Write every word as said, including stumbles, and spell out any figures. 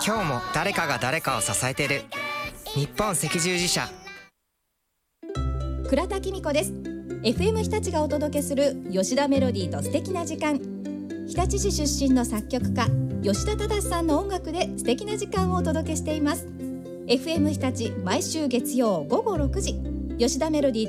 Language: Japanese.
今日も誰かが誰かを支えてる。日本赤十字社。 倉田紀美子です。 エフエム 日立がお届けする吉田メロディーと素敵な時間。日立市出身の作曲家吉田忠さんの音楽で素敵な時間をお届けしています。 エフエム 日立毎週月曜午後ろくじ、吉田メロディー